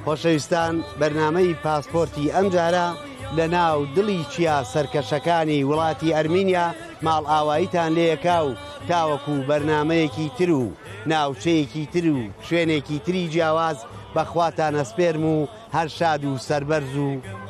خۆشەویستان بەرنامەی پاسپۆرتی ئەم جارە لە ناو دڵی چیا سەرکەشەکانی وڵاتی ئەرمینیا ماڵ ئاواییتان لێیەکا و تاوەکو بەرنمەیەکی تر و ناوچەیەکی تر و شوێنێکی تری جیاواز بەخواتان ئەسپێرم و هەر شاد و سەربەرز و